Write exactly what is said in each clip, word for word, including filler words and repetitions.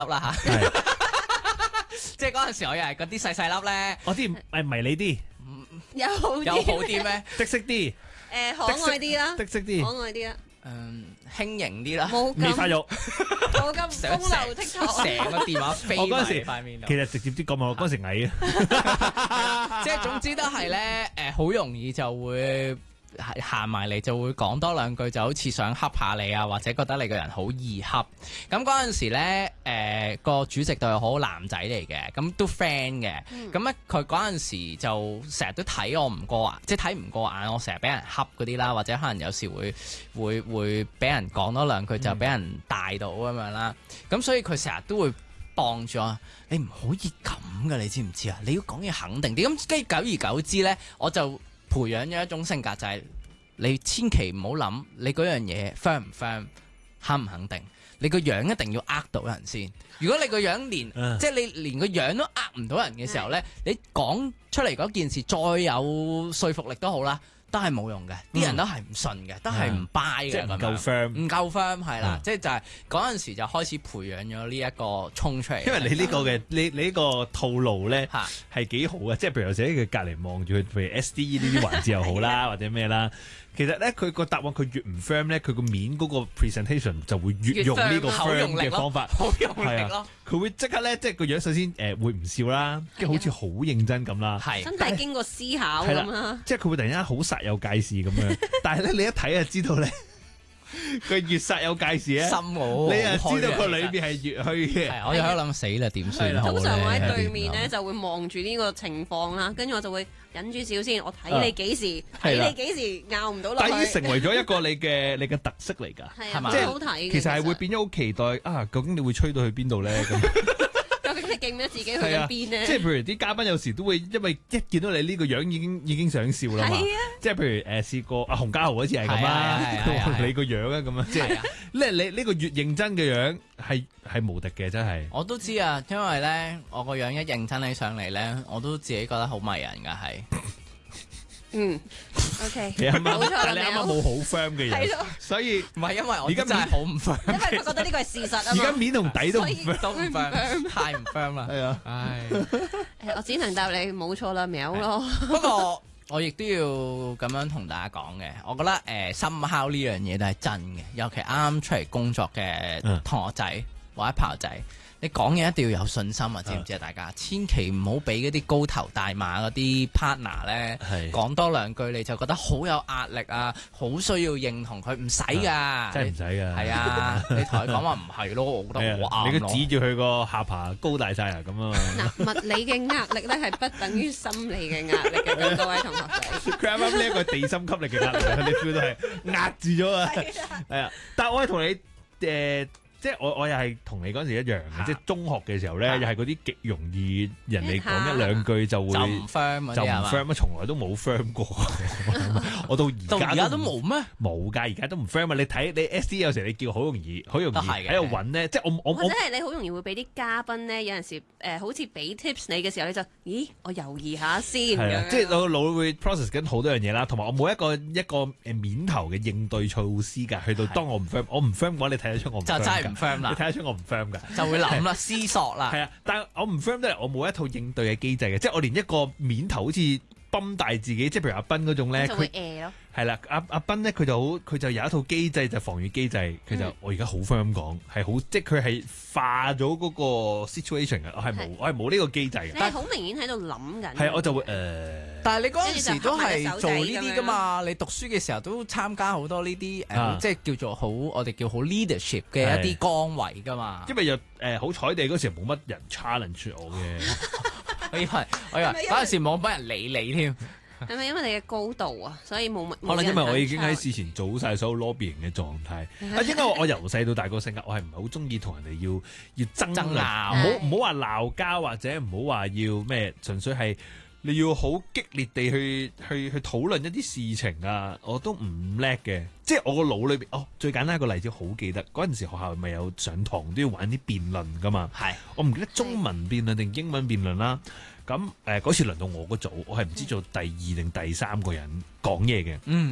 啦嚇，即係嗰陣時我又係嗰啲細細粒咧， 我啲誒迷你啲， 有好有好啲啲咩？ 的色啲， 誒可愛啲啦， 的色啲， 可愛啲啦， 嗯，輕盈啲啦， 冇咁未發育。 冇咁風流倜儻。 成個電話飛埋我嗰陣時塊面度其。實直接啲講我嗰陣時矮啊， 即係總之都係咧，誒、好容易就會行行埋嚟，就會講多兩句，就好似想恰下你啊，或者覺得你個人好易恰。咁嗰陣時咧，誒、個主席對我好男仔嚟嘅，咁都 friend 嘅。咁咧佢嗰陣時就成日都睇我唔過眼，即係睇唔過眼，我成日俾人恰嗰啲啦，或者可能有時會會會俾人講多兩句就俾人帶到咁樣啦。咁所以佢成日都會幫住我，你唔可以咁噶，你知唔知啊？你要講嘢肯定啲。咁跟住久而久之呢，我就培養咗一種性格，就係、你千祈唔好諗你嗰樣嘢 firm 唔 firm，肯唔肯定。你個樣一定要呃到人先。如果你個樣連、 嗯即係你連個樣都呃唔到人嘅時候呢，你講出嚟嗰件事再有說服力都好啦，都係冇用嘅。啲、人都係唔信嘅，都係唔 buy 嘅， 即係唔夠咁樣 firm。 唔夠 firm 係啦， 嗯即係就係嗰陣時就開始培養咗呢一個衝出嚟。 因為你呢個嘅你你呢個套路咧嚇係幾好嘅，即係譬如有時喺佢隔離望住佢，譬如 S D E 呢啲環節又好啦，或者咩啦。其實咧，佢個答案佢越唔 firm 咧，佢個面嗰個 presentation 就會越用呢個越 firm，口 firm 用力咯嘅方法。 好用力係啊咯， 佢會即刻咧，即係個樣首先誒會唔笑啦，跟住好似好認真咁啦。 係真係經過思考係咁啦啦，，即係佢會突然間好煞有介事咁樣，但係咧你一睇就知道咧，佢越煞有介事咧， 心我你又知道佢裏邊邊係越虛嘅。 係，我就喺度諗死啦，點算好咧？ 通常我喺對係面咧就會望住呢個情況啦，跟住我就會忍住笑先，我睇你幾時， 係啦睇你幾時拗唔到落去。 但係已經成為咗一個你嘅你嘅特色嚟㗎。 係啊， 係嘛好好睇嘅。 其實係會變咗好期待啊！究竟你會吹到去邊度咧？咁究竟你記唔記得自己去係啊， 緊邊咧？ 即係譬如啲嘉賓有時都會因為一見到你呢個樣已經已經想笑啦嘛。 係啊， 即係譬如誒試過阿洪家豪嗰次係咁係啊啦， 係啊係啊佢話係啊你個樣啊咁樣，即係係啊， 咧你呢個越認真嘅樣係係無敵嘅，真係。 我都知啊，因為咧我個樣一認真起上嚟咧，我都自己覺得好迷人㗎，係。 嗯，OK， 你啱啱， 冇錯啦但係你啱啱冇好 firm 嘅人， 係咯， 所以唔係因為我而家真係好唔 firm， 因為佢覺得呢個係事實啊而家嘛。 面同底都唔所以 firm。 都唔 firm，太唔 firm 啦。 係啊， 唉， 誒我只能答你冇錯啦，喵咯。 不過我亦都要咁樣同大家講嘅，我覺得誒深烤呢樣嘢都係真嘅，尤其啱啱出嚟工作嘅嗯同學仔或者朋友仔。你講嘢一定要有信心啊！知唔知啊？大家千祈唔好俾嗰啲高頭大馬嗰啲 partner 咧係講多兩句，你就覺得好有壓力啊！好需要認同佢，唔使噶， 真係唔使㗎。 係啊！你同佢講話唔係咯，我覺得係啊， 好啱咯。 你佢指住佢個下巴高大晒啊咁啊嘛。 嗱，物理嘅壓力咧係不等於心理嘅壓力嘅，咁各位同學仔。 佢啱啱呢一個地心吸力嘅壓力啊，你 feel 到係壓住咗啊。係啊，但係我係同你誒。即係我我又係同你嗰陣時一樣嘅，即係中學嘅時候咧，又係嗰啲極容易人哋講一兩句就會就唔 firm 嗰就唔啲係嘛？ firm 啊，從來都冇 firm 過。我到到而家而家都冇咩？ 冇㗎，而家都唔 firm 啊！你睇你 S D 有時你叫好容易，好容易都係嘅喺度揾咧，即係我我我或者係你好容易會俾啲嘉賓咧，有陣時誒、呃、好似俾 tips 你嘅時候，你就咦我猶豫下先咁係啊樣， 即係我腦會 process 緊好多樣嘢啦，同埋我冇一個一個誒面頭嘅應對措施㗎。去到當我唔 firm，我唔 firm 嘅話，你睇得出我唔就 firm 真係唔㗎 firm 啦你睇得出我唔 firm 㗎。 就會諗啦，思索啦。 係啊，但係我唔 firm 得嚟，我冇一套應對嘅機制嘅，即係我連一個面頭好似泵大自己，即係譬如阿斌嗰種咧， 就會佢誒咯。 係啦，阿阿斌咧佢就好，佢就有一套機制就防禦機制，佢就、 嗯我而家好 firm 咁講，係好即係佢係化咗嗰個 situation 嘅，我係冇係我係冇呢個機制嘅你，係好明顯喺度諗緊。 係啊我就會誒。 但係你嗰陣時都係做呢啲噶啊嘛？你讀書嘅時候都參加好多呢啲啊誒，即係叫做好我哋叫好 leadership 嘅一啲崗位噶嘛。 因為又誒好彩地嗰時冇乜人 challenge 我嘅， 我以為我以為係咪因為嗰陣時冇乜人理你添。 係咪因為你嘅高度啊？所以冇乜。 可能因為我已經喺試。 事前做好晒所有 lobbying 嘅狀態。啊，應該我我由細到大個性格，我係唔係好中意同人哋要要爭爭啊， 拗唔好唔好話鬧交或者唔好話要咩，純粹係你要好激烈地去去去討論一啲事情啊，我都唔叻嘅。即係我個腦裏邊，哦，最簡單一個例子，好記得嗰陣時學校咪有上堂都要玩啲辯論噶嘛。 係我唔記得中文辯論定英文辯論啦。咁誒嗰次輪到我嗰組，我係唔知做第二定第三個人講嘢嘅。 嗯，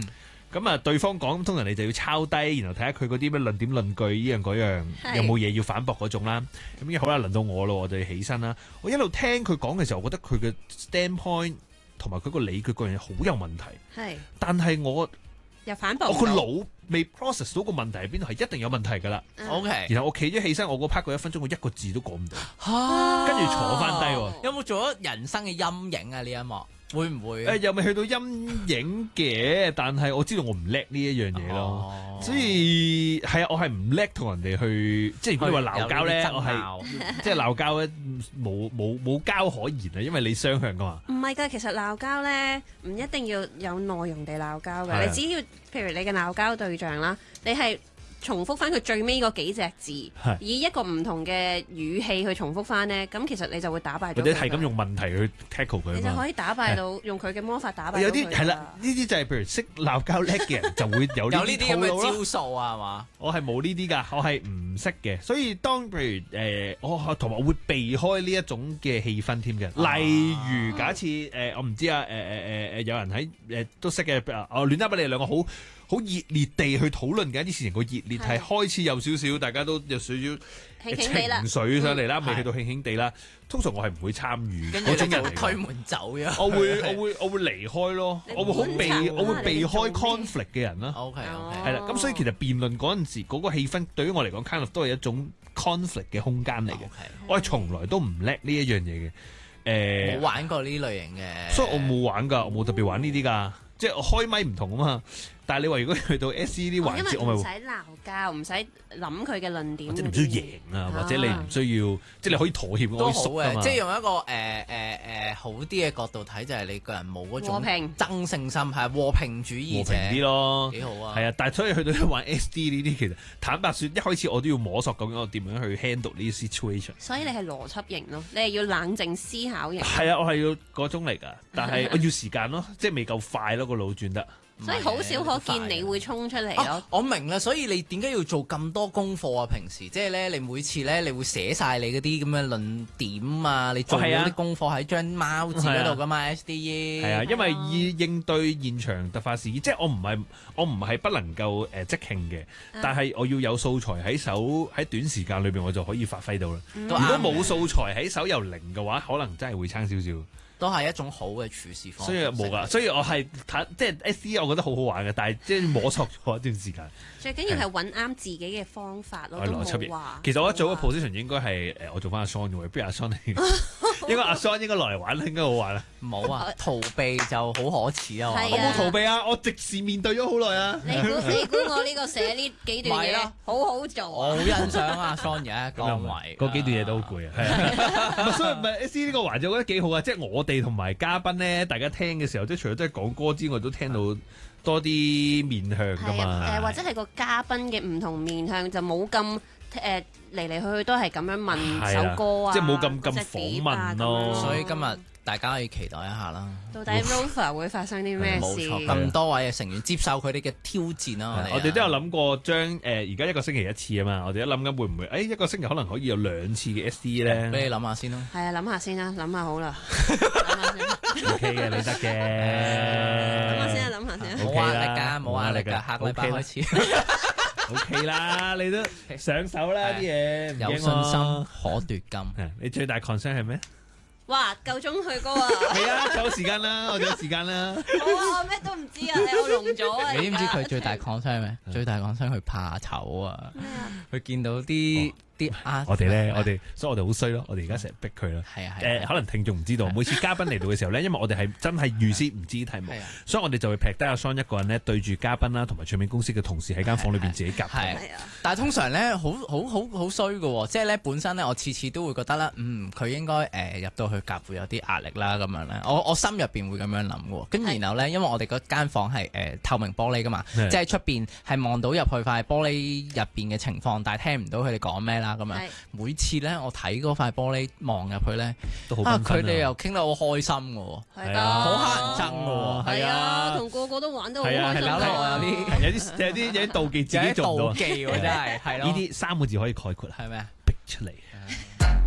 咁啊，對方講，通常你就要抄低，然後睇下佢嗰啲咩論點論據呢樣嗰樣， 係有冇嘢要反駁嗰種啦。咁已經好啦，輪到我咯，我就要起身啦。我一路聽佢講嘅時候，我覺得佢嘅 standpoint 同埋佢個理據嗰樣嘢好有問題。 係但係我又反駁我個唔到腦未 process 到個問題喺邊度，係一定有問題㗎啦。 嗯 O K， 然後我企咗起身，我嗰 part 嗰一分鐘，我一個字都講唔到， 嚇跟住坐翻低喎。 有冇做咗人生嘅陰影啊？呢一幕會唔會？ 誒、又未去到陰影嘅，但係我知道我唔叻呢一樣嘢咯。 哦所以係啊，我係唔叻同人哋去，即係如果你話鬧交咧， 有呢啲我係爭拗即係鬧交咧，冇冇冇交可言啊，因為你雙向噶嘛。 唔係㗎，其實鬧交咧唔一定要有內容地鬧交係啊嘅，你只要譬如你嘅鬧交對象啦，你係重複翻佢最尾嗰幾隻字， 係以一個唔同嘅語氣去重複翻咧，咁其實你就會打敗咗佢㗎。 或者係咁用問題去 tackle 佢啊嘛。 你就可以打敗到用佢嘅魔法打敗到有佢㗎啲係啦，呢啲就係譬如識鬧交叻嘅人就會有呢啲有呢啲咁套路咯。 嘅招數啊，係嘛？ 我係冇呢啲㗎，我係唔識嘅，所以當譬如誒，我同埋我會避開呢一種嘅氣氛添嘅。例如假設誒、呃，我唔知啊，誒誒誒誒，有人喺誒、呃、都識嘅，我亂噏俾你哋兩個好好熱烈地去討論嘅一啲事情，個熱烈係係開始有少少，大家都有少少輕情輕地啦， 緒上嚟啦， 嗯未去到興興地啦。通常我係唔會參與跟住嗰種你就會推人嚟嘅。 門走咗。 我會我會我會離開咯， 你我會好避觀察我會避開你做咩 conflict 嘅人啦。 O K O K， 係啦，咁所以其實辯論嗰陣時嗰個氣氛對於我嚟講，kind of 都係一種 conflict 嘅空間嚟嘅。 O K， 我係從來都唔叻呢一樣嘢嘅，誒、 冇玩過呢類型嘅， 所以我冇玩㗎，我冇特別玩呢啲㗎，即係我開咪唔同啊嘛。但係你話如果去到 S C 呢啲環節， 哦因為唔我咪使鬧交，唔使諗佢嘅論點， 或者你唔需要贏啊，或者你唔需要，即係你可以妥協，我可以都好嘅， 縮㗎嘛。 即係用一個誒誒誒好啲嘅角度睇，就係你個人冇嗰和種平爭勝心，係和平主義者， 和平啲咯。 幾好啊！ 係啊，但係所以去到玩 S D 呢啲，其實坦白説，一開始我都要摸索究竟我點樣去 handle 呢啲 situation。 所以你係邏輯型咯，你係要冷靜思考型， 係啊，我係要嗰種嚟㗎，但係我要時間咯，即係未夠快咯，個腦轉得。 所以好少可見你會衝出嚟咯啊。我明啦，所以你點解要做咁多功課啊？平時即係咧，你每次咧，你會寫晒你嗰啲咁嘅論點啊，你做哦係啊嗰啲功課喺張貓紙嗰度噶嘛？S D E 係啊，因為係啊以應對現場突發事件，即係我唔係我唔係不能夠誒、呃、即興嘅， 啊但係我要有素材喺手，喺短時間裏邊我就可以發揮到啦。 嗯都啱如果冇素材喺手又零嘅話，可能真係會差少少。 都係一種好嘅處事方法。 所以冇㗎，所以我係睇即係 S D，我覺得好好玩嘅，但係即係摸索咗一段時間。 最緊要係揾啱自己嘅方法咯，都係邏輯型冇話。 其實我做嘅冇話 position 應該係誒，我做翻阿 Son 嘅喎，不如阿 Son 你應該阿 Son 應該落嚟玩，應該好玩啦。 冇啊，逃避就好可恥啊！ 係啊我冇逃避啊，我直視面對咗好耐啊。 你估你估我呢個寫呢幾段嘢咪咯好好做啊？ 我好欣賞阿 Son 嘅咁又唔崗位， 係嗰幾段嘢都好攰啊，係啊，唔係所以唔係 S D 呢個環節，我覺得幾好啊！即係我哋同埋嘉賓咧，大家聽嘅時候，即係除咗都係講歌之外，都聽到多啲面向㗎係啊， 嘛。 誒或者係個嘉賓嘅唔同面向就冇咁誒嚟嚟去去都係咁樣問係啦首歌啊， 即係冇咁咁或者碟啊訪問咯咁樣所以今日大家可以期待一下啦。 到底 Rover 會發生啲咩事？ 冇錯，咁多位嘅成員接受佢哋嘅挑戰啦。 我哋都有諗過將誒而家一個星期一次啊嘛，我哋都諗緊會唔會誒一個星期可能可以有兩次嘅 S D 咧俾你諗下先咯。 係啊，諗下先啦，諗下好啦，諗下先， ？O K 嘅，你得嘅。 諗下先啦，諗下先啦。 冇 OK 壓力啦㗎，冇壓力㗎， 冇壓力㗎下個禮拜 OK 啦開始 O K 啦，你都上手啦啲嘢，唔有信驚喎心可奪金。 係你最大 concern 係咩？ 哇，夠鐘去歌啊！ 係啊，仲有時間啦，我仲有時間啦。 好啊，我咩都唔知啊，你我聾咗啊！ 你知唔知佢最大而家 concern 係咩？最大 concern 佢怕醜啊！ 咩啊？ 佢見到啲啲啊， 我哋咧，我哋所以我哋好衰咯，我哋而家成日逼佢啦。 係啊係誒，可能聽眾唔知道，每次嘉賓嚟到嘅時候咧，因為我哋係真係預先唔知題目係，啊所以我哋就會劈低阿 Son 一個人咧，對住嘉賓啦，同埋唱片公司嘅同事喺間房裏邊自己夾。 係。 係啊， 但係通常咧，好好好好衰嘅喎，即係咧本身咧，我次次都會覺得咧，嗯，佢應該誒、呃、入到去夾會有啲壓力啦，咁樣咧，我我心入邊會咁樣諗嘅喎。咁然後咧，因為我哋嗰間房係誒、呃、透明玻璃噶嘛， 係即係出邊係望到入去塊玻璃入邊嘅情況，但係聽唔到佢哋講咩啦，咁樣。 係每次咧，我睇嗰塊玻璃望入去咧， 都好啊， 繽紛佢哋又傾得好開心嘅喎。 係㗎， 係啊好乞人憎嘅喎係啊， 係啊， 同個個都玩得好係啊係開心搞到我有啊！ 啲有啲有啲有啲妒忌自己做唔到啊。 有啲妒忌喎，真係係咯。 呢啲三個字可以概括啊， 係咩啊？ 逼出嚟。